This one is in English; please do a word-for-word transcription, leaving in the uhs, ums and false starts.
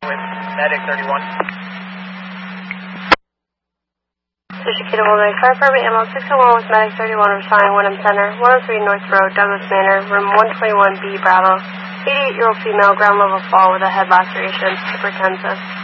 with Medic thirty-one. This is Chiquita Wilmington Fire Department, ambulance six oh one with Medic thirty-one, responding Wyndham Center, one oh three North Road, Douglas Manor, room one twenty-one B, Bravo. eighty-eight-year-old female, ground level fall with a head laceration, hypertensive.